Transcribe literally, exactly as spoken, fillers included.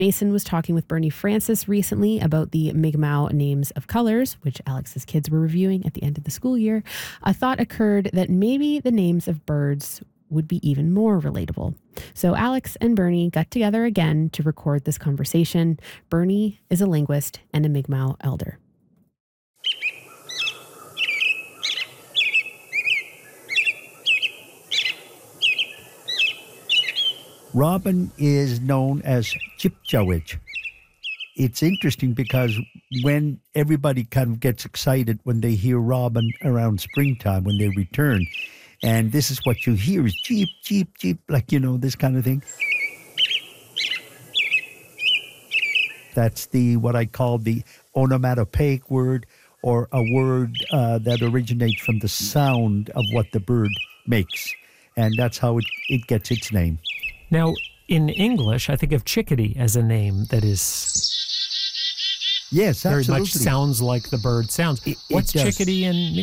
Mason was talking with Bernie Francis recently about the Mi'kmaq names of colors, which Alex's kids were reviewing at the end of the school year. A thought occurred that maybe the names of birds would be even more relatable. So Alex and Bernie got together again to record this conversation. Bernie is a linguist and a Mi'kmaq elder. Robin is known as Chipchawich. It's interesting because when everybody kind of gets excited when they hear robin around springtime, when they return, and this is what you hear is cheep, cheep, cheep, like, you know, this kind of thing. That's the, what I call the onomatopoeic word, or a word uh, that originates from the sound of what the bird makes. And that's how it, it gets its name. Now, in English, I think of chickadee as a name that is yes, very absolutely. much sounds like the bird sounds. It, it What's does. chickadee in